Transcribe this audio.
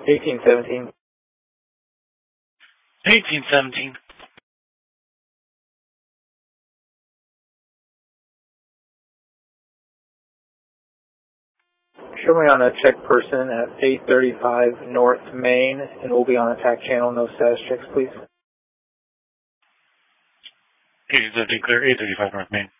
1817. 1817. Show me on a check person at 835 North Main, and we'll be on attack channel. No status checks, please. 1817 clear, 835 North Main.